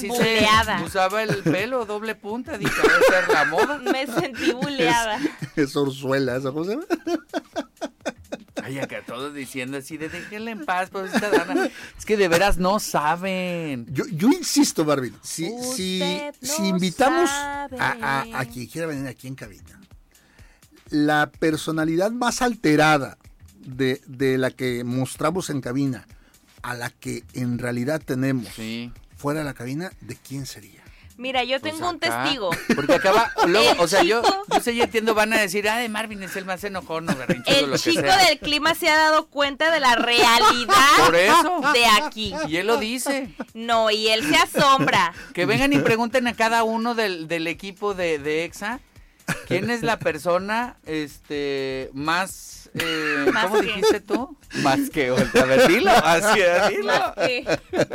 Sí, buleada. Usaba el pelo doble punta, dije, a ver, ser la moda. Me sentí buleada. Es Orzuela, ¿esa cosa? Ay, acá todos diciendo así de déjenla en paz, pues esta Dana. Es que de veras no saben. Yo insisto, Barbie, si invitamos sabe. a quien quiera venir aquí en cabina, la personalidad más alterada de la que mostramos en cabina a la que en realidad tenemos fuera de la cabina, ¿de quién sería? Mira, yo tengo un testigo. Porque acaba, luego, o sea, yo chico- sé, yo entiendo, van a decir, de Marvin es el más enojón, no berrinchudo, El lo que chico sea. del clima se ha dado cuenta de la realidad Por eso. de aquí. Y él lo dice. No, y él se asombra. Que vengan y pregunten a cada uno del equipo de EXA, ¿quién es la persona más... Más ¿cómo que. dijiste tú? Más que, a ver, dilo, así, dilo. Más que-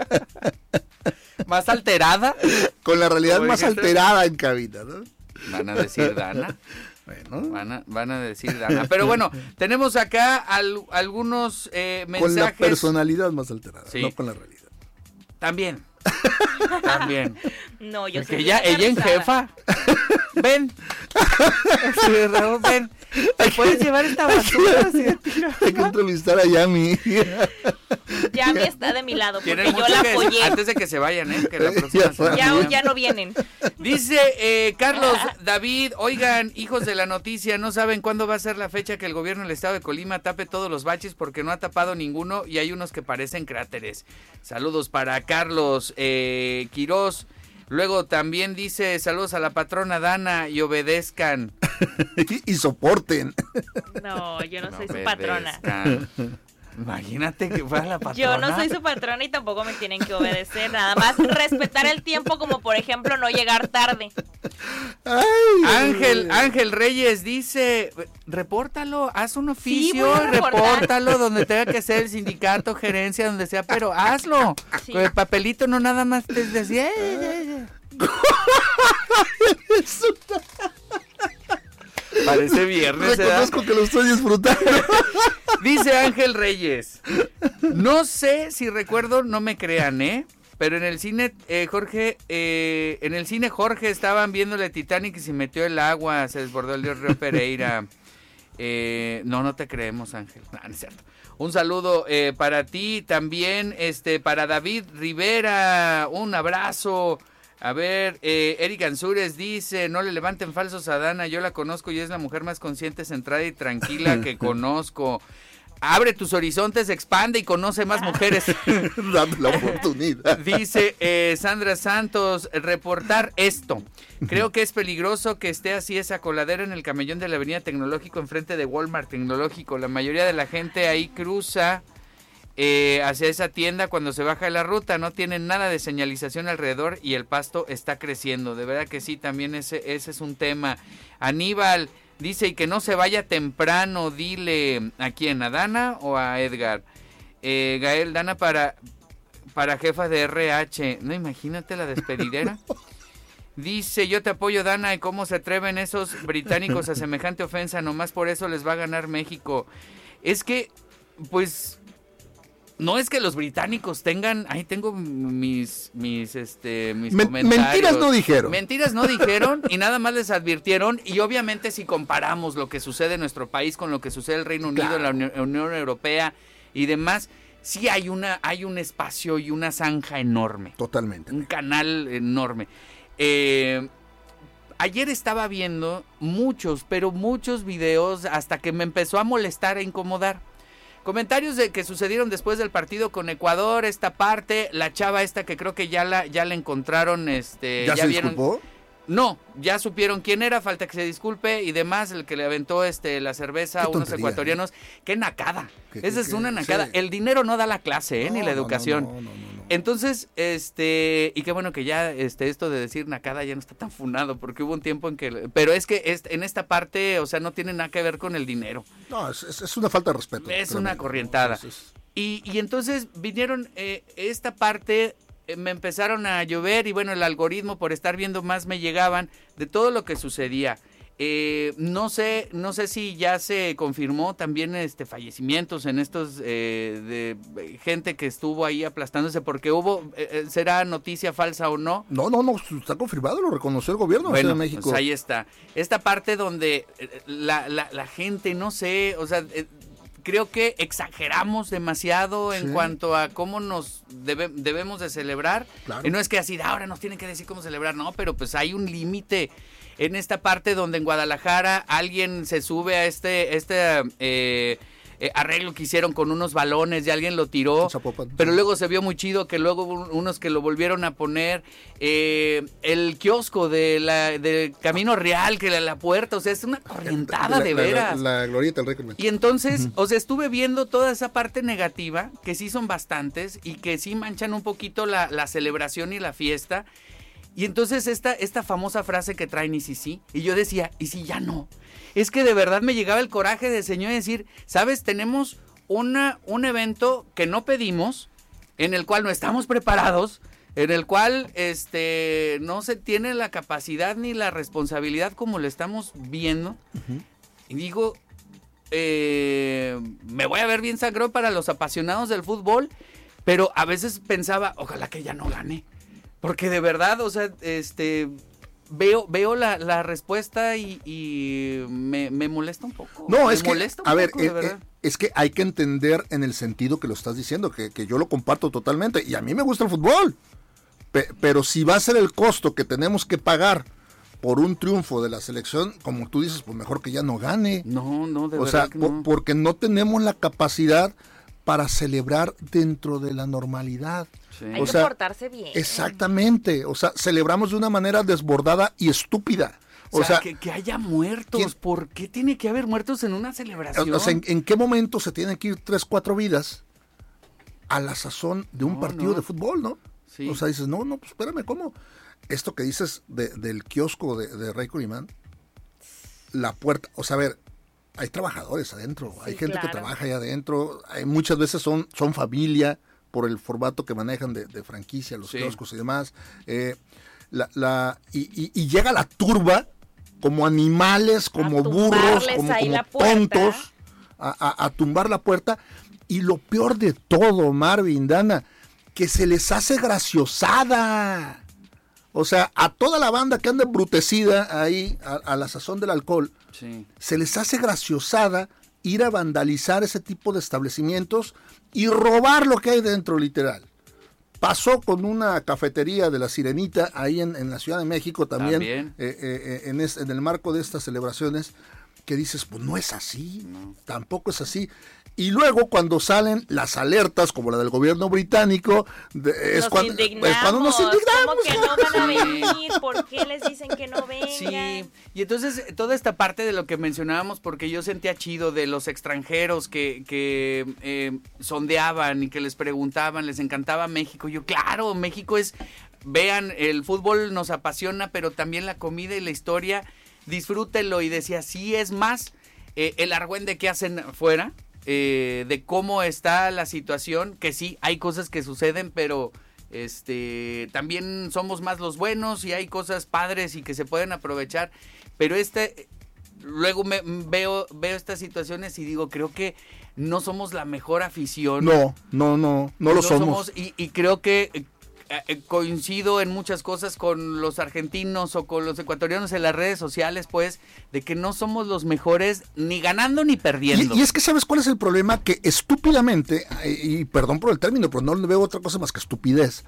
Más alterada. Con la realidad ¿Cómo más dijiste? alterada en cabina, ¿no? Van a decir Dana. Bueno, Van a decir Dana. Pero bueno, tenemos acá algunos con la mensajes. personalidad más alterada, Sí. no con la realidad. También. No, yo Porque soy ella en organizada. jefa. Ven. Sí, Raúl, ven. ¿Te puedes llevar esta basura? Sí. Hay que entrevistar a Yami. Yami está de mi lado porque Tienen yo mucho la que apoyé. antes de que se vayan, que la próxima semana. Ya no vienen. Dice Carlos David, oigan, hijos de la noticia, no saben cuándo va a ser la fecha que el gobierno del estado de Colima tape todos los baches porque no ha tapado ninguno y hay unos que parecen cráteres. Saludos para Carlos Quirós. Luego también dice, saludos a la patrona Dana y obedezcan. Y soporten. No, yo no soy su patrona. Obedezcan. Imagínate que fuera la patrona. Yo no soy su patrona y tampoco me tienen que obedecer. Nada más respetar el tiempo, como por ejemplo no llegar tarde. Ay, Ángel Reyes dice, repórtalo, haz un oficio, voy a reportar. repórtalo donde tenga que ser el sindicato, gerencia, donde sea, pero hazlo. Sí. Con el papelito no nada más te decía. Parece viernes, ¿verdad? reconozco que lo estoy disfrutando. Dice Ángel Reyes, no sé si recuerdo, no me crean, pero en el cine Jorge estaban viendo la Titanic y se metió el agua, se desbordó el río Pereira. No te creemos, Ángel. No es cierto. Un saludo para ti también, para David Rivera, un abrazo. A ver, Eric Ansúrez dice, no le levanten falsos a Dana, yo la conozco y es la mujer más consciente, centrada y tranquila que conozco. Abre tus horizontes, expande y conoce más mujeres. Dame la oportunidad. Dice Sandra Santos, reportar esto. Creo que es peligroso que esté así esa coladera en el camellón de la Avenida Tecnológico enfrente de Walmart Tecnológico. La mayoría de la gente ahí cruza hacia esa tienda cuando se baja de la ruta. No tienen nada de señalización alrededor y el pasto está creciendo. De verdad que sí, también ese es un tema. Aníbal dice, y que no se vaya temprano, dile, ¿a quién? ¿A Dana o a Edgar? Gael, Dana para jefa de RH. No, imagínate la despedidera. Dice, yo te apoyo, Dana, y cómo se atreven esos británicos a semejante ofensa, nomás por eso les va a ganar México. Es que, pues, no es que los británicos tengan, ahí tengo mis comentarios. Mentiras no dijeron. Mentiras no dijeron y nada más les advirtieron, y obviamente si comparamos lo que sucede en nuestro país con lo que sucede en el Reino Unido, Claro. en la Unión Europea y demás, sí hay un espacio y una zanja enorme. Totalmente. Un canal enorme. Ayer estaba viendo muchos videos hasta que me empezó a molestar, a incomodar. Comentarios de que sucedieron después del partido con Ecuador, esta parte, la chava esta que creo que ya la encontraron, ¿Ya se vieron. disculpó? No, ya supieron quién era, falta que se disculpe y demás, el que le aventó la cerveza a Qué unos tontería, ecuatorianos. Qué nacada. Esa es una sí. nacada. El dinero no da la clase, ni la No, educación. no. Entonces, y qué bueno que ya esto de decir nacada ya no está tan funado, porque hubo un tiempo en que, pero es que en esta parte, o sea, no tiene nada que ver con el dinero. No, es una falta de respeto. Es Pero una no, corrientada. Y entonces vinieron esta parte, me empezaron a llover y bueno, el algoritmo por estar viendo más me llegaban de todo lo que sucedía. No sé si ya se confirmó también fallecimientos en estos de gente que estuvo ahí aplastándose, porque hubo, ¿será noticia falsa o no? No, está confirmado, lo reconoció el gobierno de México. Pues ahí está. Esta parte donde la gente, no sé, o sea, creo que exageramos demasiado en cuanto a cómo nos debemos de celebrar. Claro. Y no es que así, ahora nos tienen que decir cómo celebrar, no, pero pues hay un límite en esta parte donde en Guadalajara alguien se sube a arreglo que hicieron con unos balones y alguien lo tiró, pero luego se vio muy chido que luego unos que lo volvieron a poner, el kiosco de Camino Real, que la puerta, o sea, es una corrientada de veras. La glorieta del récord. Y entonces, o sea, estuve viendo toda esa parte negativa, que sí son bastantes y que sí manchan un poquito la celebración y la fiesta. Y entonces esta famosa frase que traen, y sí, y yo decía, y si ya no. Es que de verdad me llegaba el coraje de señor decir, ¿sabes? Tenemos un evento que no pedimos, en el cual no estamos preparados, en el cual no se tiene la capacidad ni la responsabilidad como lo estamos viendo. Uh-huh. Y digo, me voy a ver bien sangrón para los apasionados del fútbol, pero a veces pensaba, ojalá que ya no gane. Porque de verdad, o sea, veo la respuesta y me molesta un poco. No, es que, a ver, es que hay que entender en el sentido que lo estás diciendo, que yo lo comparto totalmente, y a mí me gusta el fútbol, pero si va a ser el costo que tenemos que pagar por un triunfo de la selección, como tú dices, pues mejor que ya no gane. No, de verdad. O sea, no. Porque no tenemos la capacidad para celebrar dentro de la normalidad. Sí. Hay que portarse bien. Exactamente, o sea, celebramos de una manera desbordada y estúpida. O sea que haya muertos. ¿Por qué tiene que haber muertos en una celebración? O sea, ¿en qué momento se tienen que ir 3-4 vidas a la sazón de un partido de fútbol, no? Sí. O sea, dices, no, pues espérame, ¿cómo? Esto que dices del kiosco de Ray Kurimán, la puerta, o sea, a ver, hay trabajadores adentro, hay gente que trabaja ahí adentro, muchas veces son familia, por el formato que manejan de franquicia, los kioscos y demás, y llega la turba como animales, como burros, como tontos, a tumbar la puerta, y lo peor de todo, Marvin, Dana, que se les hace graciosada. O sea, a toda la banda que anda embrutecida ahí, a la sazón del alcohol, se les hace graciosada ir a vandalizar ese tipo de establecimientos y robar lo que hay dentro, literal. Pasó con una cafetería de La Sirenita, ahí en la Ciudad de México también. En el marco de estas celebraciones, que dices, pues no es así, tampoco es así. Y luego cuando salen las alertas, como la del gobierno británico, es cuando nos indignamos. ¿Cómo que no van a venir? ¿Por qué les dicen que no vengan? Sí, y entonces toda esta parte de lo que mencionábamos, porque yo sentía chido de los extranjeros que sondeaban y que les preguntaban, les encantaba México. Yo, claro, México vean, el fútbol nos apasiona, pero también la comida y la historia, disfrútenlo. Y decía, sí, es más el argüende que hacen afuera, de cómo está la situación, que sí, hay cosas que suceden, pero también somos más los buenos y hay cosas padres y que se pueden aprovechar, pero luego veo estas situaciones y digo, creo que no somos la mejor afición. No lo somos. Y creo que coincido en muchas cosas con los argentinos o con los ecuatorianos en las redes sociales, pues, de que no somos los mejores ni ganando ni perdiendo. Y es que ¿sabes cuál es el problema? Que estúpidamente, y perdón por el término, pero no le veo otra cosa más que estupidez,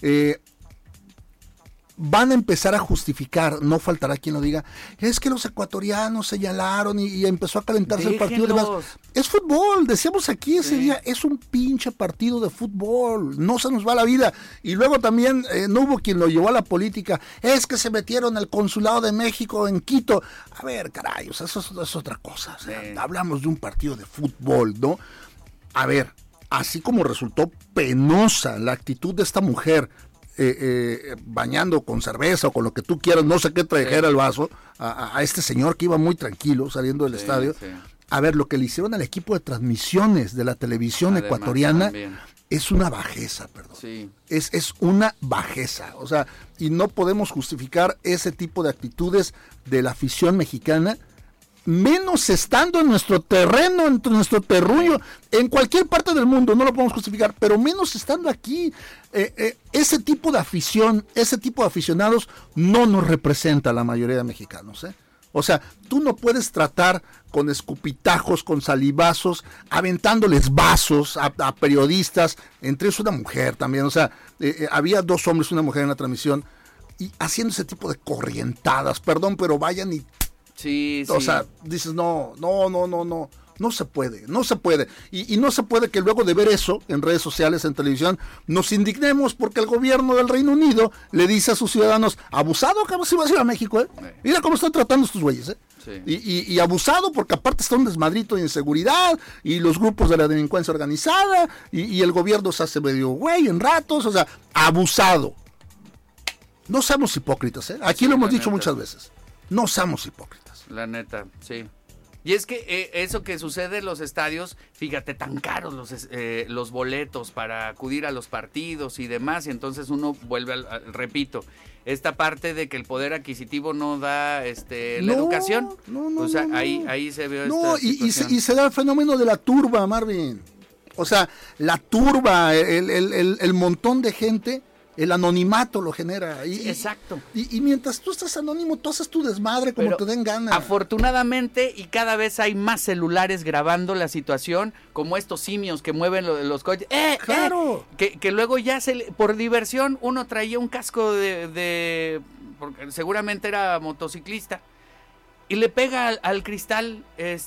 van a empezar a justificar, no faltará quien lo diga, es que los ecuatorianos señalaron y empezó a calentarse el partido. Demás. Es fútbol, decíamos aquí ese día, es un pinche partido de fútbol, no se nos va la vida. Y luego también no hubo quien lo llevó a la política, es que se metieron al consulado de México en Quito. A ver, caray, o sea, eso es otra cosa. O sea, hablamos de un partido de fútbol, ¿no? A ver, así como resultó penosa la actitud de esta mujer, bañando con cerveza o con lo que tú quieras, no sé qué trajera el vaso, a este señor que iba muy tranquilo saliendo del estadio. A ver, lo que le hicieron al equipo de transmisiones de la televisión ecuatoriana, es una bajeza, perdón. Sí. Es una bajeza. O sea, y no podemos justificar ese tipo de actitudes de la afición mexicana, menos estando en nuestro terreno, en nuestro terruño, en cualquier parte del mundo, no lo podemos justificar, pero menos estando aquí. Ese tipo de afición, ese tipo de aficionados no nos representa a la mayoría de mexicanos, ¿eh? O sea, tú no puedes tratar con escupitajos, con salivazos, aventándoles vasos a periodistas, entre ellos una mujer también. O sea, había 2 hombres y una mujer en la transmisión, y haciendo ese tipo de corrientadas, perdón, pero vayan y... Sí, o sea, dices, no se puede. Y no se puede que luego de ver eso en redes sociales, en televisión, nos indignemos porque el gobierno del Reino Unido le dice a sus ciudadanos, abusado, que si vas a ir a México, mira cómo están tratando estos güeyes, Sí. Y abusado porque aparte está un desmadrito de inseguridad y los grupos de la delincuencia organizada y el gobierno se hace medio güey en ratos, o sea, abusado. No seamos hipócritas, Aquí lo hemos dicho muchas veces. No seamos hipócritas. La neta, sí. Y es que eso que sucede en los estadios, fíjate, tan caros los boletos para acudir a los partidos y demás, y entonces uno vuelve repito, esta parte de que el poder adquisitivo no da la educación. O sea, ahí se ve y se da el fenómeno de la turba, Marvin. O sea, la turba, el montón de gente, el anonimato lo genera. Exacto. Y mientras tú estás anónimo, tú haces tu desmadre como te den ganas. Afortunadamente, y cada vez hay más celulares grabando la situación, como estos simios que mueven los coches. ¡Claro! Que luego ya, por diversión, uno traía un casco porque seguramente era motociclista, y le pega al cristal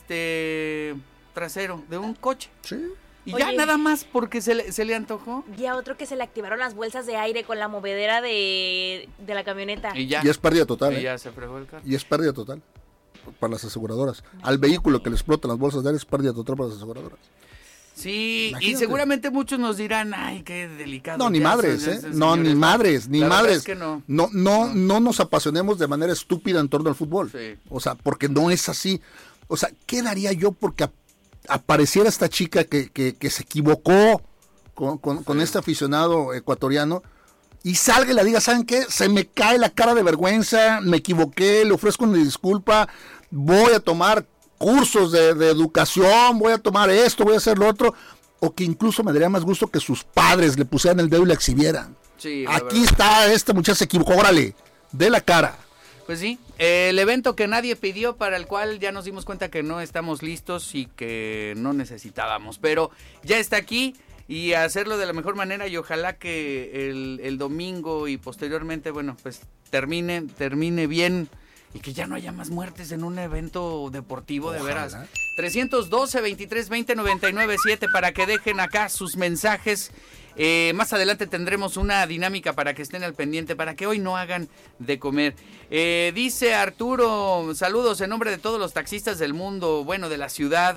trasero de un coche. Sí. Y ya nada más porque se le antojó. Y a otro que se le activaron las bolsas de aire con la movedera de la camioneta. Y es pérdida total. Y ya se fregó el carro. Y es pérdida total para las aseguradoras. Al vehículo que le explotan las bolsas de aire es pérdida total para las aseguradoras. Sí, imagínate. Y seguramente muchos nos dirán, ay, qué delicado. No, ni madres, No, ni madres. Es que no. No nos apasionemos de manera estúpida en torno al fútbol. Sí. O sea, porque no es así. O sea, ¿qué daría yo porque apareciera esta chica que se equivocó con este aficionado ecuatoriano y salga y le diga, ¿saben qué? Se me cae la cara de vergüenza, me equivoqué, le ofrezco una disculpa, voy a tomar cursos de educación, voy a tomar esto, voy a hacer lo otro, o que incluso me daría más gusto que sus padres le pusieran el dedo y la exhibieran. Sí, aquí está, esta muchacha se equivocó, órale, de la cara. Pues sí, el evento que nadie pidió, para el cual ya nos dimos cuenta que no estamos listos y que no necesitábamos, pero ya está aquí y hacerlo de la mejor manera, y ojalá que el domingo y posteriormente, bueno, pues termine bien y que ya no haya más muertes en un evento deportivo. Ojalá. De veras. 312-23-20-99-7 para que dejen acá sus mensajes. Más adelante tendremos una dinámica para que estén al pendiente, para que hoy no hagan de comer. Dice Arturo, saludos en nombre de todos los taxistas del mundo, bueno, de la ciudad.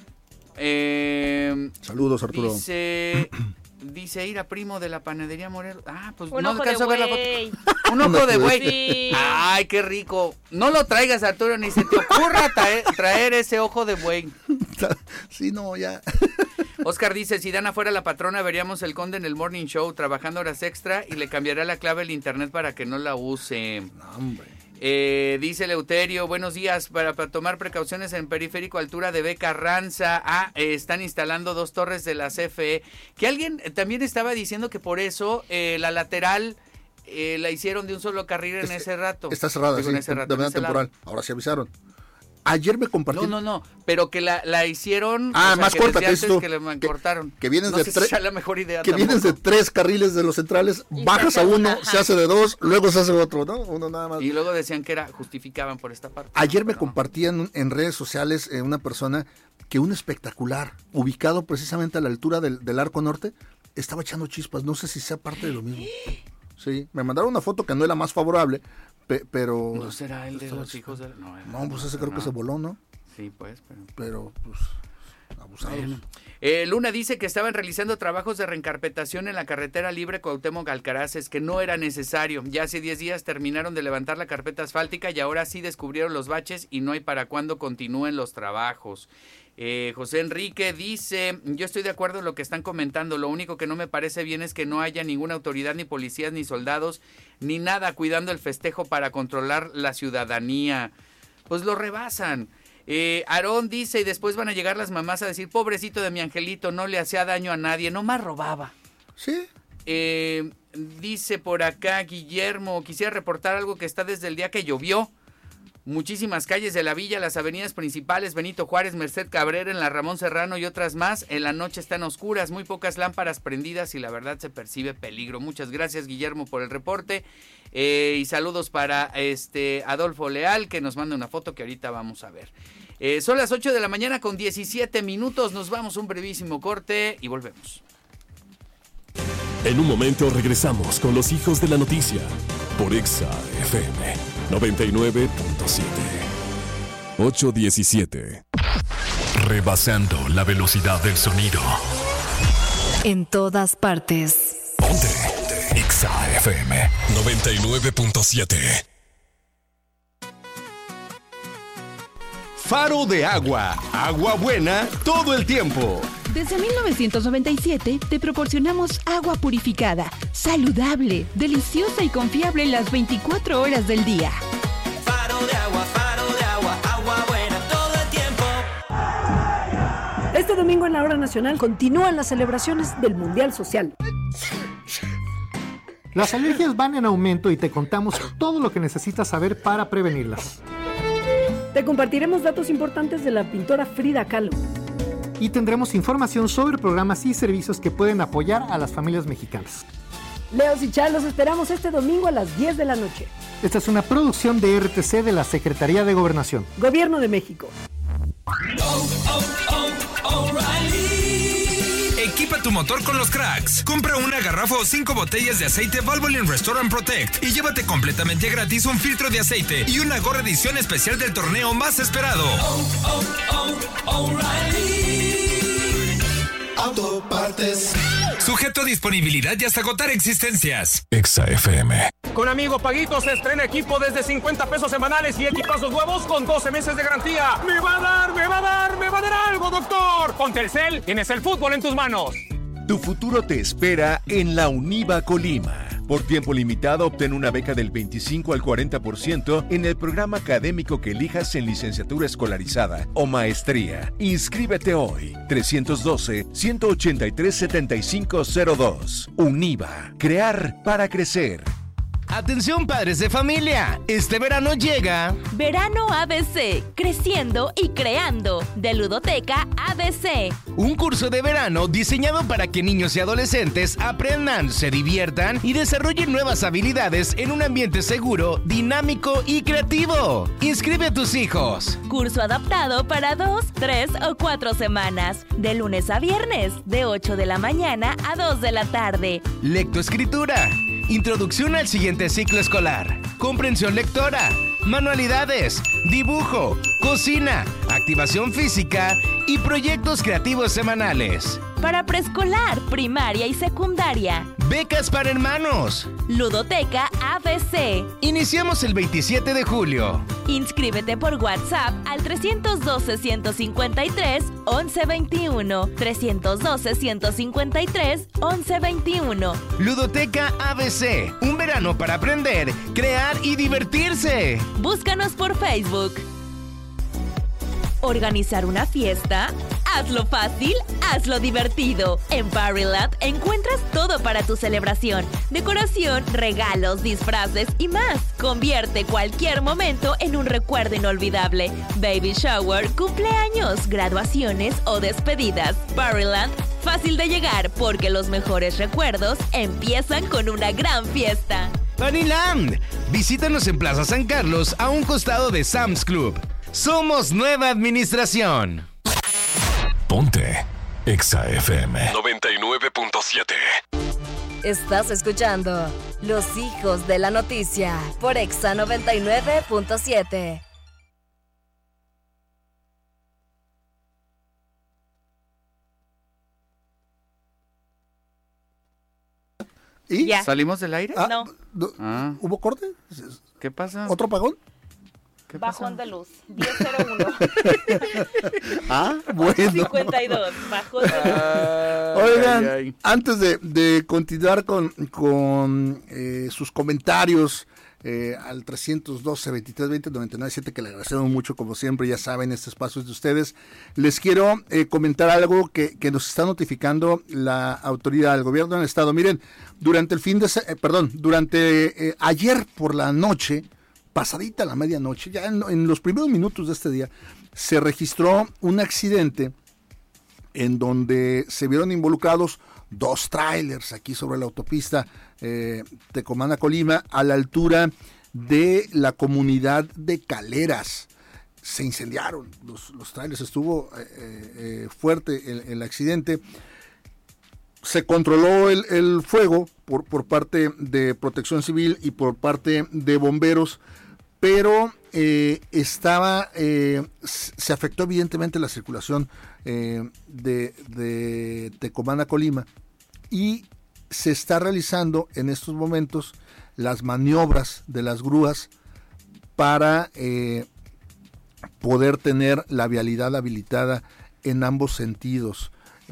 Saludos, Arturo. Dice Ira, primo de la panadería Morelos. Ah, pues un no alcanzo a ver la foto. Un ojo de buey. Sí. Ay, qué rico. No lo traigas, Arturo, ni se te ocurra traer ese ojo de buey. Sí, no, ya. Oscar dice, si Dana fuera la patrona, veríamos el Conde en el Morning Show trabajando horas extra y le cambiará la clave del internet para que no la use. No, hombre. Dice Eleuterio, buenos días, para tomar precauciones en periférico altura de B. Carranza. Están instalando 2 torres de la CFE, que alguien también estaba diciendo que por eso la lateral la hicieron de un solo carril en ese rato. Está cerrada, sí, de manera temporal. Ahora sí avisaron. Ayer me compartí. No, pero que la hicieron. Más corta que esto. Que le cortaron. Que vienes no de sé 3. Si sea la mejor idea. Que tampoco. vienes de 3 carriles de los centrales, bajas a uno, se hace de 2, luego se hace otro, ¿no? Uno nada más. Y luego decían que justificaban por esta parte. Ayer me compartían en redes sociales una persona que un espectacular, ubicado precisamente a la altura del Arco Norte, estaba echando chispas. No sé si sea parte de lo mismo. Sí, me mandaron una foto que no es la más favorable, pero... ¿No será el de los hijos de...? No, pues ese creo que se voló, ¿no? Sí, pues. Pero pues, abusados. Bueno. Luna dice que estaban realizando trabajos de reencarpetación en la carretera libre Cuauhtémoc-Alcaraces, que no era necesario. Ya hace 10 días terminaron de levantar la carpeta asfáltica y ahora sí descubrieron los baches y no hay para cuándo continúen los trabajos. José Enrique dice, yo estoy de acuerdo en lo que están comentando, lo único que no me parece bien es que no haya ninguna autoridad, ni policías, ni soldados, ni nada cuidando el festejo para controlar la ciudadanía. Pues lo rebasan. Aarón dice, y después van a llegar las mamás a decir, pobrecito de mi angelito, no le hacía daño a nadie, nomás robaba. Sí. Dice por acá Guillermo, quisiera reportar algo que está desde el día que llovió. Muchísimas calles de la villa, las avenidas principales, Benito Juárez, Merced Cabrera, en la Ramón Serrano y otras más, en la noche están oscuras, muy pocas lámparas prendidas y la verdad se percibe peligro. Muchas gracias, Guillermo, por el reporte. Y saludos para Adolfo Leal, que nos manda una foto que ahorita vamos a ver. Son las 8 de la mañana con 17 minutos, nos vamos a un brevísimo corte y volvemos. En un momento regresamos con los hijos de la noticia por Exa FM 99.7. 8:17. Rebasando la velocidad del sonido. En todas partes. Ponte. Exa FM 99.7. Faro de agua. Agua buena todo el tiempo. Desde 1997 te proporcionamos agua purificada, saludable, deliciosa y confiable las 24 horas del día. Faro de agua, agua buena todo el tiempo. Este domingo en la Hora Nacional continúan las celebraciones del Mundial Social. Las alergias van en aumento y te contamos todo lo que necesitas saber para prevenirlas. Te compartiremos datos importantes de la pintora Frida Kahlo. Y tendremos información sobre programas y servicios que pueden apoyar a las familias mexicanas. Leos y Char, los esperamos este domingo a las 10 de la noche. Esta es una producción de RTC de la Secretaría de Gobernación. Gobierno de México. Equipa tu motor con los cracks. Compra una garrafa o 5 botellas de aceite Valvoline Restore & Protect y llévate completamente gratis un filtro de aceite y una gorra edición especial del torneo más esperado. Autopartes. Sujeto a disponibilidad y hasta agotar existencias. Exa FM. Con Amigo Paguito se estrena equipo desde 50 pesos semanales y equipazos nuevos con 12 meses de garantía. ¡Me va a dar algo, doctor! Con Telcel tienes el fútbol en tus manos. Tu futuro te espera en la Univa Colima. Por tiempo limitado, obtén una beca del 25 al 40% en el programa académico que elijas en licenciatura escolarizada o maestría. Inscríbete hoy. 312-183-7502. Univa. Crear para crecer. Atención padres de familia, este verano llega Verano ABC, creciendo y creando, de Ludoteca ABC. Un curso de verano diseñado para que niños y adolescentes aprendan, se diviertan y desarrollen nuevas habilidades en un ambiente seguro, dinámico y creativo. Inscribe a tus hijos. Curso adaptado para 2, 3 o 4 semanas, de lunes a viernes, de 8 de la mañana a 2 de la tarde. Lectoescritura. Introducción al siguiente ciclo escolar. Comprensión lectora. Manualidades. Dibujo. Cocina. Activación física. Y proyectos creativos semanales. Para preescolar, primaria y secundaria. Becas para hermanos. Ludoteca ABC. Iniciamos el 27 de julio. Inscríbete por WhatsApp al 312-153-1121. 312-153-1121. Ludoteca ABC. Un verano para aprender, crear y divertirse. Búscanos por Facebook. ¿Organizar una fiesta? Hazlo fácil, hazlo divertido. En Partyland encuentras todo para tu celebración. Decoración, regalos, disfraces y más. Convierte cualquier momento en un recuerdo inolvidable. Baby shower, cumpleaños, graduaciones o despedidas. Partyland, fácil de llegar porque los mejores recuerdos empiezan con una gran fiesta. Partyland. Visítanos en Plaza San Carlos, a un costado de Sam's Club. Somos nueva administración. Ponte Exa FM 99.7. Estás escuchando Los Hijos de la Noticia por Exa 99.7. ¿Y? Ya. ¿Salimos del aire? No. ¿Hubo corte? ¿Qué pasa? ¿Otro apagón? Bajón de luz, 1001. Bueno. 52, bajón de luz. Oigan, antes de continuar con sus comentarios al 312-2320-997, que le agradecemos mucho, como siempre, ya saben, este espacio es de ustedes, les quiero comentar algo que nos está notificando la autoridad del gobierno del estado. Miren, durante ayer por la noche, pasadita la medianoche, ya en los primeros minutos de este día, se registró un accidente en donde se vieron involucrados 2 trailers aquí sobre la autopista Tecomán-Colima, a la altura de la comunidad de Caleras. Se incendiaron los trailers, estuvo fuerte el accidente. Se controló el fuego por parte de Protección Civil y por parte de bomberos, pero se afectó evidentemente la circulación de Tecomán a Colima, y se está realizando en estos momentos las maniobras de las grúas para poder tener la vialidad habilitada en ambos sentidos.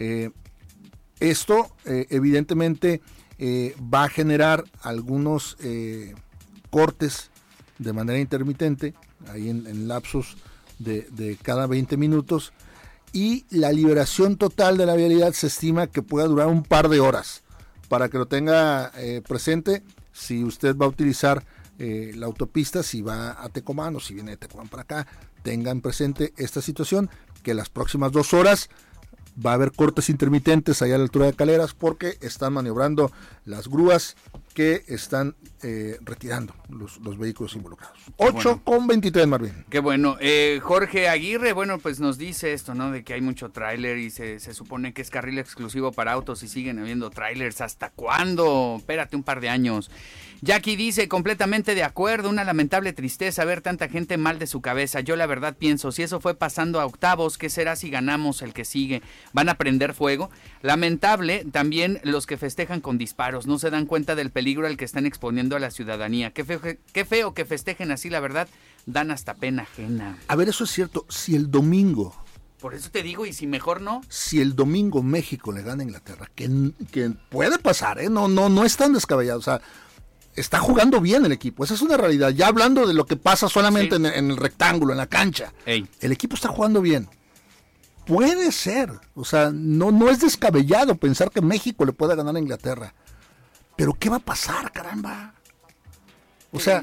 Esto evidentemente va a generar algunos cortes de manera intermitente, ahí en lapsos de cada 20 minutos, y la liberación total de la vialidad se estima que pueda durar un par de horas. Para que lo tenga presente, si usted va a utilizar la autopista, si va a Tecomán o si viene de Tecomán para acá, tengan presente esta situación, que las próximas 2 horas va a haber cortes intermitentes allá a la altura de Caleras, porque están maniobrando las grúas que están retirando los vehículos involucrados. 8:23, Marvin. Qué bueno. Jorge Aguirre, bueno, pues nos dice esto, ¿no? De que hay mucho tráiler y se supone que es carril exclusivo para autos y siguen habiendo tráilers. ¿Hasta cuándo? Espérate un par de años. Jackie dice, completamente de acuerdo, una lamentable tristeza ver tanta gente mal de su cabeza. Yo la verdad pienso, si eso fue pasando a octavos, ¿qué será si ganamos el que sigue? ¿Van a prender fuego? Lamentable también los que festejan con disparos, no se dan cuenta del peligro al que están exponiendo a la ciudadanía. Qué feo que festejen así, la verdad, dan hasta pena ajena. A ver, eso es cierto, si el domingo... Por eso te digo, y si mejor no... Si el domingo México le gana a Inglaterra, que puede pasar, no es tan descabellado, o sea... Está jugando bien el equipo, esa es una realidad. Ya hablando de lo que pasa solamente en el rectángulo, en la cancha. Ey. El equipo está jugando bien. Puede ser, o sea, no es descabellado pensar que México le pueda ganar a Inglaterra. Pero ¿qué va a pasar, caramba? O sea,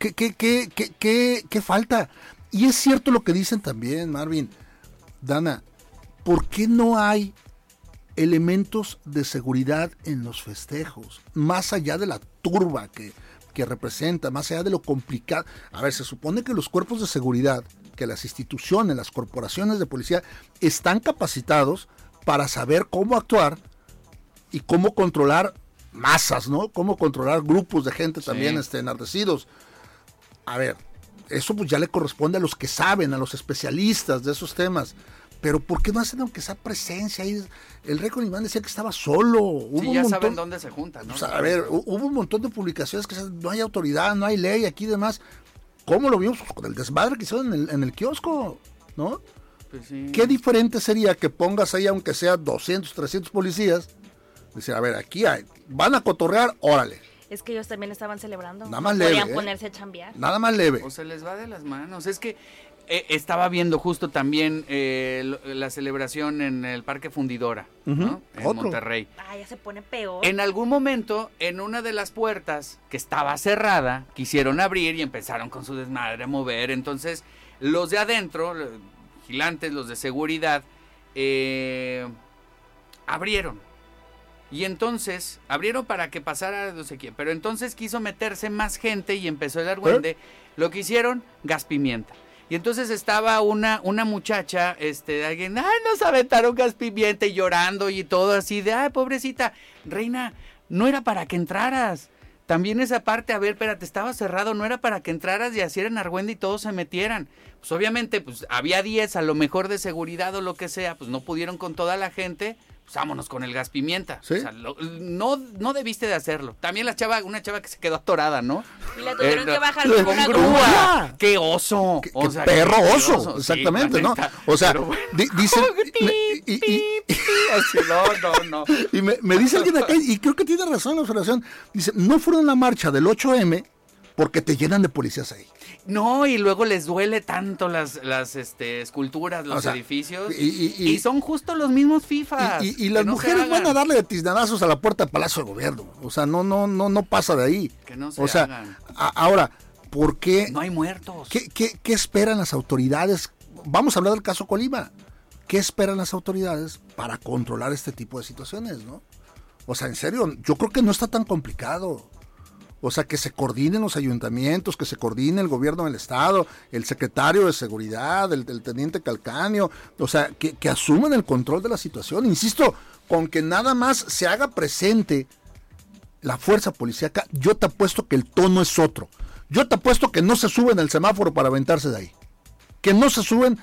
¿qué falta? Y es cierto lo que dicen también, Marvin, Dana, ¿por qué no hay elementos de seguridad en los festejos, más allá de la turba que representa, más allá de lo complicado? A ver, se supone que los cuerpos de seguridad, que las instituciones, las corporaciones de policía están capacitados para saber cómo actuar y cómo controlar masas, ¿no? Cómo controlar grupos de gente también enardecidos. A ver, eso pues ya le corresponde a los que saben, a los especialistas de esos temas. Pero ¿por qué no hacen aunque sea presencia ahí? El Rey Iván decía que estaba solo. Sí, ya saben dónde se juntan, ¿no? O sea, a ver, hubo un montón de publicaciones que no hay autoridad, no hay ley aquí y demás. ¿Cómo lo vimos? Pues con el desmadre que hicieron en el kiosco, ¿no? Pues sí. Qué diferente sería que pongas ahí, aunque sea 200, 300 policías, decir, a ver, aquí van a cotorrear, órale. Es que ellos también estaban celebrando. Nada más leve. Podían ponerse a chambear. Nada más leve. O se les va de las manos. Es que estaba viendo justo también la celebración en el Parque Fundidora, ¿no? En Monterrey. Ya se pone peor. En algún momento, en una de las puertas que estaba cerrada, quisieron abrir y empezaron con su desmadre a mover. Entonces, los de adentro, los vigilantes, los de seguridad, abrieron. Y entonces, abrieron para que pasara no sé quién, pero entonces quiso meterse más gente y empezó el argüende. Lo que hicieron, gas pimienta. Y entonces estaba una muchacha, alguien, nos aventaron gas pimienta y llorando y todo así de, pobrecita, reina, no era para que entraras. También esa parte, a ver, espérate, estaba cerrado, no era para que entraras y hicieran argüende y todos se metieran. Pues obviamente, pues había 10 a lo mejor de seguridad o lo que sea, pues no pudieron con toda la gente, vámonos con el gas pimienta. ¿Sí? O sea, no debiste de hacerlo. También una chava que se quedó atorada, ¿no? Y la tuvieron que bajar con una grúa. ¡Qué oso! ¡Qué perro oso! Exactamente, sí, ¿no? O sea, dicen... No. Y me dice alguien acá, y creo que tiene razón la observación, dice, no fueron a la marcha del 8M porque te llenan de policías ahí. No, y luego les duele tanto las esculturas, los edificios, y son justo los mismos FIFAs. Y las mujeres van a darle de tiznadazos a la puerta del Palacio de Gobierno. O sea, no pasa de ahí. Que no se hagan. Ahora, ¿por qué? No hay muertos. ¿Qué esperan las autoridades? Vamos a hablar del caso Colima. ¿Qué esperan las autoridades para controlar este tipo de situaciones, no? O sea, en serio, yo creo que no está tan complicado. O sea, que se coordinen los ayuntamientos, que se coordine el gobierno del estado, el secretario de seguridad, el teniente Calcaño, o sea, que asuman el control de la situación. Insisto, con que nada más se haga presente la fuerza policíaca, yo te apuesto que el tono es otro. Yo te apuesto que no se suben al semáforo para aventarse de ahí. Que no se suben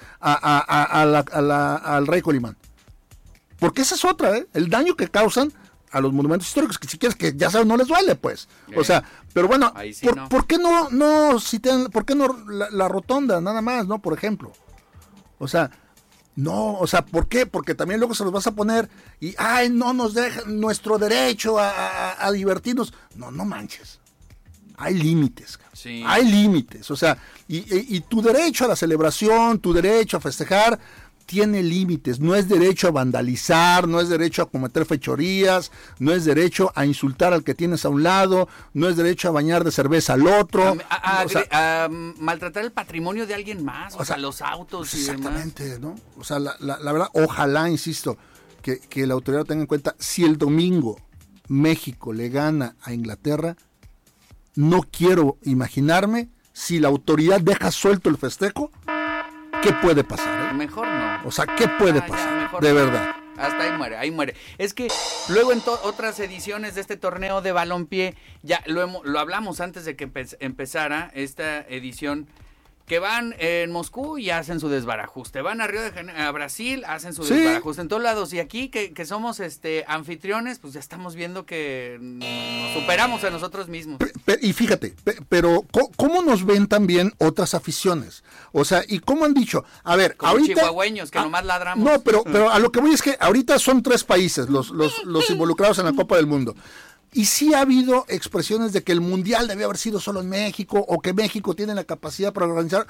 al Rey Colimán. Porque esa es otra, el daño que causan a los monumentos históricos, que si quieres que ya sabes, no les duele, pues. O sea, pero bueno, sí, ¿por qué ¿por qué no la rotonda, nada más, no? Por ejemplo. O sea, ¿por qué? Porque también luego se los vas a poner y, no nos dejan nuestro derecho a divertirnos. No manches. Hay límites, sí. Hay límites. O sea, y tu derecho a la celebración, tu derecho a festejar, tiene límites. No es derecho a vandalizar, no es derecho a cometer fechorías, no es derecho a insultar al que tienes a un lado, no es derecho a bañar de cerveza al otro. A maltratar el patrimonio de alguien más, o sea, los autos y demás. Exactamente, ¿no? O sea, la verdad, ojalá, insisto, que la autoridad tenga en cuenta, si el domingo México le gana a Inglaterra, no quiero imaginarme si la autoridad deja suelto el festejo, ¿qué puede pasar? Mejor no. O sea, ¿qué puede pasar? De verdad. Hasta ahí muere. Es que luego en otras ediciones de este torneo de balompié, ya lo hablamos antes de que empezara esta edición, que van en Moscú y hacen su desbarajuste, van a Río de Janeiro, a Brasil, hacen su desbarajuste en todos lados, y aquí que somos anfitriones, pues ya estamos viendo que nos superamos a nosotros mismos. Y fíjate, pero ¿cómo nos ven también otras aficiones? O sea, y cómo han dicho, a ver, como ahorita chihuahueños que nomás ladramos. No, pero a lo que voy es que ahorita son 3 países los involucrados en la Copa del Mundo. Y sí ha habido expresiones de que el Mundial debe haber sido solo en México, o que México tiene la capacidad para organizar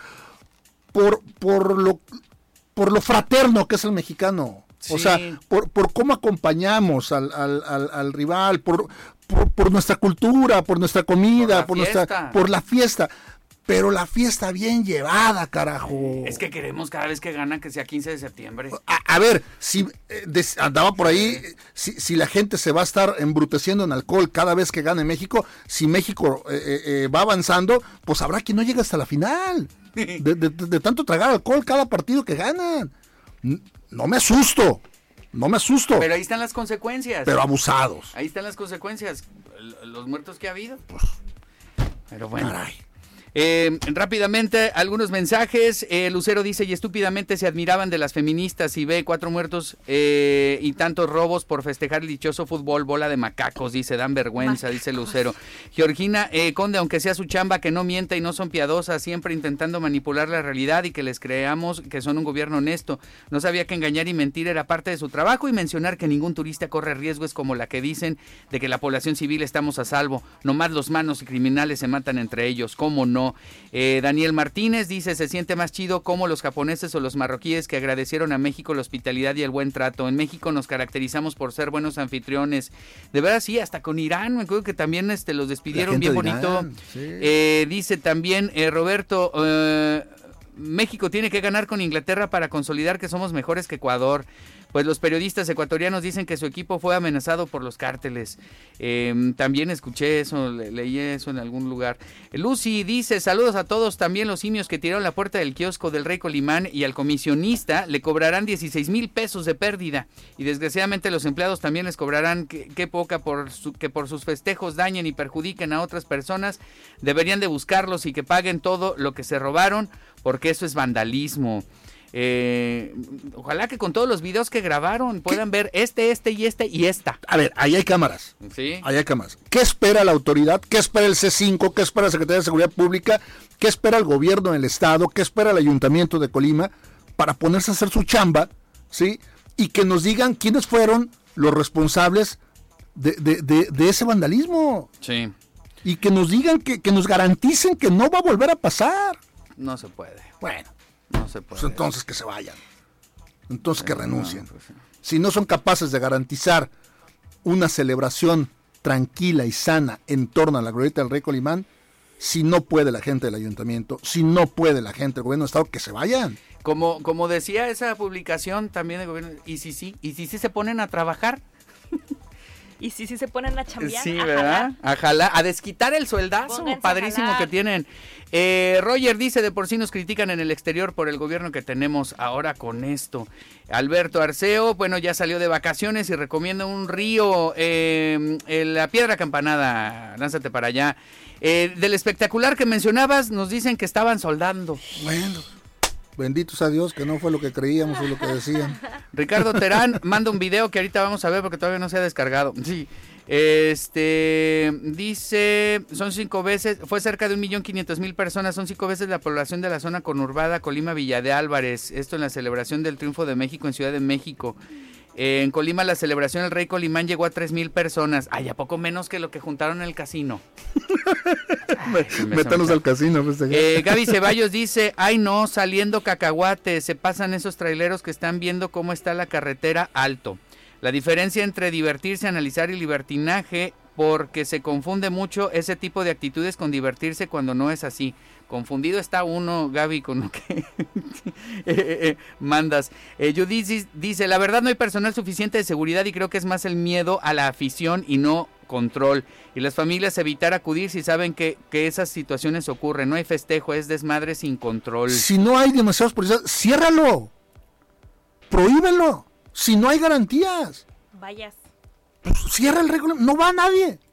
por lo fraterno que es el mexicano. Sí. O sea, por cómo acompañamos al rival, por nuestra cultura, por nuestra comida, por la fiesta. Pero la fiesta bien llevada, carajo. Es que queremos cada vez que gana que sea 15 de septiembre. A ver, si andaba por ahí, si la gente se va a estar embruteciendo en alcohol cada vez que gane México, si México va avanzando, pues habrá quien no llegue hasta la final. De tanto tragar alcohol cada partido que ganan. No me asusto. Pero ahí están las consecuencias. Pero abusados. Ahí están las consecuencias. Los muertos que ha habido. Pero bueno. Caray. Rápidamente, algunos mensajes. Lucero dice, y estúpidamente se admiraban de las feministas y ve 4 muertos y tantos robos por festejar el dichoso fútbol, bola de macacos, dice, dan vergüenza, dice Lucero. Georgina Conde, aunque sea su chamba, que no mienta y no son piadosas, siempre intentando manipular la realidad y que les creamos que son un gobierno honesto. No sabía que engañar y mentir era parte de su trabajo, y mencionar que ningún turista corre riesgos como la que dicen de que la población civil estamos a salvo. Nomás los manos y criminales se matan entre ellos, ¿cómo no? Daniel Martínez dice, se siente más chido como los japoneses o los marroquíes que agradecieron a México la hospitalidad y el buen trato. En México nos caracterizamos por ser buenos anfitriones. De verdad, sí, hasta con Irán, me acuerdo que también los despidieron bien bonito. Irán, sí. Dice también Roberto, México tiene que ganar con Inglaterra para consolidar que somos mejores que Ecuador. Pues los periodistas ecuatorianos dicen que su equipo fue amenazado por los cárteles. También escuché eso, leí eso en algún lugar. Lucy dice, saludos a todos, también los simios que tiraron la puerta del kiosco del Rey Colimán y al comisionista le cobrarán 16,000 pesos de pérdida. Y desgraciadamente los empleados también les cobrarán, qué poca, que por sus festejos dañen y perjudiquen a otras personas. Deberían de buscarlos y que paguen todo lo que se robaron, porque eso es vandalismo. Ojalá que con todos los videos que grabaron puedan ver este y esta. A ver, ahí hay cámaras. Sí. Ahí hay cámaras. ¿Qué espera la autoridad? ¿Qué espera el C5? ¿Qué espera la Secretaría de Seguridad Pública? ¿Qué espera el gobierno del estado? ¿Qué espera el Ayuntamiento de Colima para ponerse a hacer su chamba? ¿Sí? Y que nos digan quiénes fueron los responsables de ese vandalismo. Sí. Y que nos digan, que nos garanticen que no va a volver a pasar. No se puede. Bueno. No se puede. Pues entonces que se vayan. Entonces que renuncien. Si no son capaces de garantizar una celebración tranquila y sana en torno a la glorieta del Rey Colimán, si no puede la gente del ayuntamiento, si no puede la gente del gobierno del estado, que se vayan. Como decía esa publicación también del gobierno, y si se ponen a trabajar. Y si se ponen a chambear. Sí, ¿verdad? A desquitar el sueldazo. Pónganse padrísimo que tienen. Roger dice, de por sí nos critican en el exterior por el gobierno que tenemos ahora con esto. Alberto Arceo, bueno, ya salió de vacaciones y recomienda un río, la Piedra Campanada, lánzate para allá. Del espectacular que mencionabas, nos dicen que estaban soldando. Bueno, benditos a Dios, que no fue lo que creíamos o lo que decían. Ricardo Terán manda un video que ahorita vamos a ver porque todavía no se ha descargado. Sí. Dice, son 5 veces, fue cerca de 1.500.000 personas, son 5 veces la población de la zona conurbada Colima Villa de Álvarez, esto en la celebración del triunfo de México en Ciudad de México. En Colima la celebración del Rey Colimán llegó a 3,000 personas. Ay, ¿a poco menos que lo que juntaron en el casino? Métanos al casino. Pues, Gaby Ceballos dice, ay no, saliendo cacahuate, se pasan esos traileros que están viendo cómo está la carretera alto. La diferencia entre divertirse, analizar y libertinaje, porque se confunde mucho ese tipo de actitudes con divertirse cuando no es así. Confundido está uno, Gaby, con lo que mandas. Judith dice, la verdad no hay personal suficiente de seguridad y creo que es más el miedo a la afición y no control. Y las familias evitar acudir si saben que esas situaciones ocurren. No hay festejo, es desmadre sin control. Si no hay demasiados policías, ciérralo. Prohíbelo. Si no hay garantías. Vayas. Pues cierra el reglamento, no va nadie.